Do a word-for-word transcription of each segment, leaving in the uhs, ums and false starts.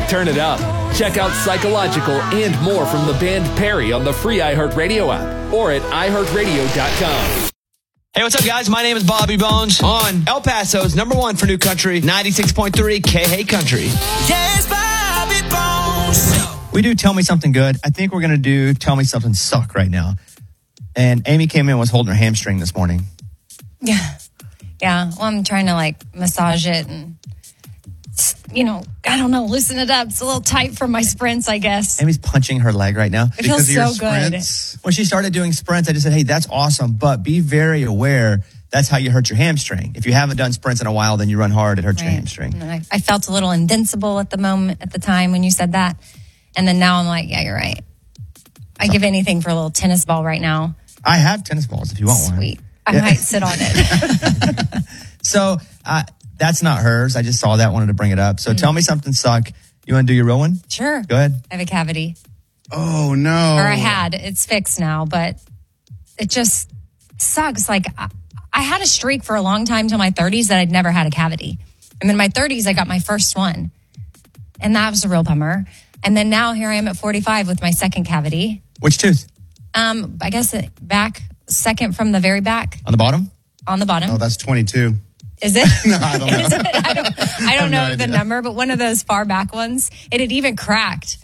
turn it up. Check out Psychological and more from the band Perry on the free iHeartRadio app or at i heart radio dot com. Hey, what's up, guys? My name is Bobby Bones on El Paso's number one for new country, ninety-six point three K-Hey Country. Yes, Bobby Bones. We do Tell Me Something Good. I think we're going to do Tell Me Something Suck right now. And Amy came in and was holding her hamstring this morning. Yeah. Yeah. Well, I'm trying to like massage it and, you know, I don't know, loosen it up. It's a little tight for my sprints, I guess. Amy's punching her leg right now. It feels so good. When she started doing sprints, I just said, hey, that's awesome, but be very aware that's how you hurt your hamstring. If you haven't done sprints in a while, then you run hard, it hurts Right. your hamstring. And I, I felt a little invincible at the moment, at the time when you said that. And then now I'm like, yeah, you're right. I give anything for a little tennis ball right now. I have tennis balls if you want one. Sweet. I Yeah. might sit on it. So uh, that's not hers. I just saw that, wanted to bring it up. So mm. tell me something suck. You want to do your real one? Sure. Go ahead. I have a cavity. Oh, no. Or I had. It's fixed now, but it just sucks. Like, I, I had a streak for a long time till my thirties that I'd never had a cavity. And then in my thirties, I got my first one. And that was a real bummer. And then now here I am at forty-five with my second cavity. Which tooth? Um, I guess it back, second from the very back. On the bottom? On the bottom. Oh, that's twenty-two. Is it? No, I don't know. Is it? I don't, I don't I know no the idea. number, but one of those far back ones. It had even cracked.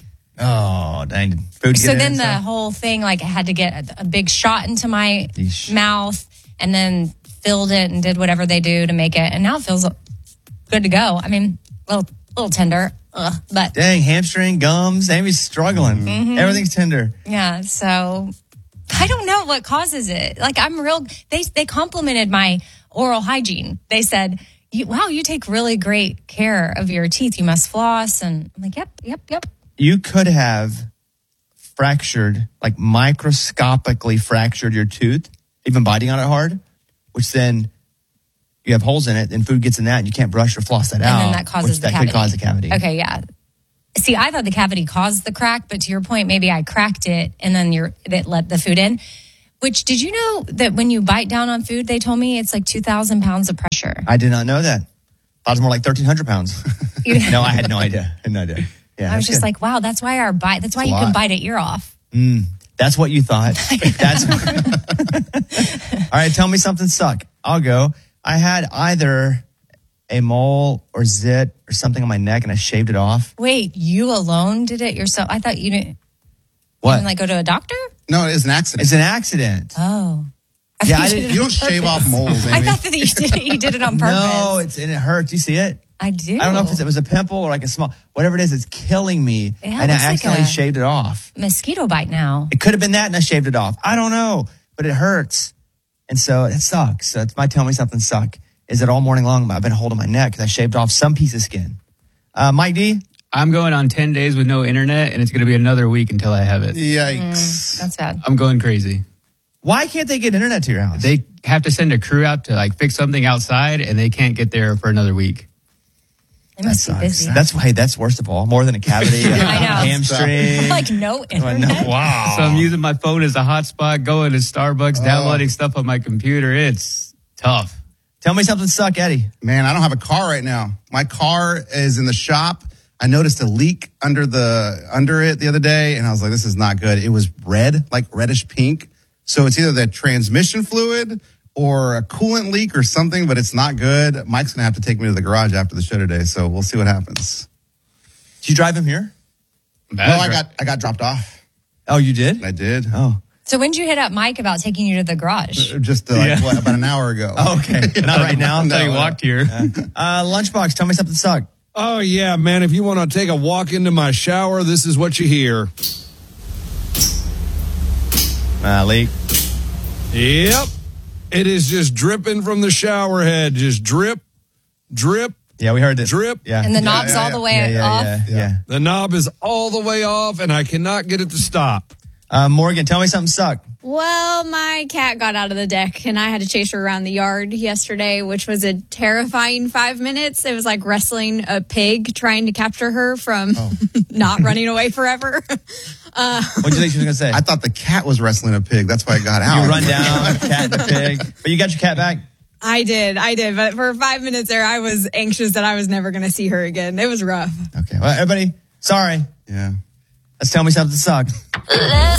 Oh, dang. Food So get then in the and stuff? whole thing, like I had to get a, a big shot into my Yeesh. mouth and then filled it and did whatever they do to make it. And now it feels good to go. I mean, a little, little tender, ugh, but Dang, hamstring, gums. Amy's struggling. Mm-hmm. Everything's tender. yeah, so I don't know what causes it. Like I'm real, they, they complimented my oral hygiene. They said, you, wow, you take really great care of your teeth. You must floss. And I'm like, yep, yep, yep. You could have fractured, like microscopically fractured your tooth, even biting on it hard, which then you have holes in it and food gets in that and you can't brush or floss that And out. then that causes which the that cavity. could cause a cavity. Okay, yeah. See, I thought the cavity caused the crack, but to your point, maybe I cracked it and then you're that let the food in. Which, did you know that when you bite down on food, they told me it's like two thousand pounds of pressure? I did not know that. I was more like thirteen hundred pounds. No, I had no idea. I had no idea. Yeah, I was that's just good. like, wow, that's why our bite, that's why It's a you can lot. bite an ear off. Mm, that's what you thought. That's all right. Tell me something suck. I'll go. I had either a mole or zit or something on my neck, and I shaved it off. Wait, you alone did it yourself? I thought you didn't What? even like go to a doctor? No, it is an accident. It's an accident. Oh. I Yeah, thought I you didn't- did it You on don't shave purpose. off moles, Amy. I thought that you did, you did it on purpose. No, it's and it hurts. You see it? I do. I don't know if it's, it was a pimple or like a small, whatever it is. It's killing me, Yeah, it and I looks like accidentally a- shaved it off. Mosquito bite now. It could have been that, and I shaved it off. I don't know, but it hurts, and so it sucks. So it's my tell me something suck. Is that all morning long I've been holding my neck because I shaved off some piece of skin. Uh, Mike D. I'm going on ten days with no internet, and it's going to be another week until I have it. Yikes. That's bad. I'm going crazy. Why can't they get internet to your house? They have to send a crew out to like fix something outside, and they can't get there for another week. They must be busy. That's why. That's worst of all. More than a cavity, a I know. hamstring. Like no internet. Wow. So I'm using my phone as a hotspot, going to Starbucks, downloading stuff on my computer. It's tough. Tell me something suck, Eddie. Man, I don't have a car right now. My car is in the shop. I noticed a leak under the under it the other day, and I was like, this is not good. It was red, like reddish pink. So it's either the transmission fluid or a coolant leak or something, but it's not good. Mike's going to have to take me to the garage after the show today, so we'll see what happens. Did you drive him here? No, I got I got dropped off. Oh, you did? I did. Oh. So when did you hit up Mike about taking you to the garage? Just uh, like, Yeah. what, about an hour ago. Oh, okay. Not right now. I thought he No, walked here. Uh, Lunchbox, tell me something suck. Oh, yeah, man. If you want to take a walk into my shower, this is what you hear. Uh, leak. Yep. It is just dripping from the shower head. Just drip, drip, Yeah, we heard it. drip. Yeah. And the knob's yeah, all the yeah. way yeah, yeah, off. yeah, yeah. The knob is all the way off, and I cannot get it to stop. Uh, Morgan, tell me something suck. Well, my cat got out of the deck and I had to chase her around the yard yesterday, which was a terrifying five minutes. It was like wrestling a pig trying to capture her from Oh. not running away forever. Uh, What do you think she was going to say? I thought the cat was wrestling a pig. That's why it got out. You run down, cat and the pig. But you got your cat back? I did, I did. But for five minutes there, I was anxious that I was never going to see her again. It was rough. Okay. Well, everybody, Sorry. Yeah. Let's tell me something sucked. Let's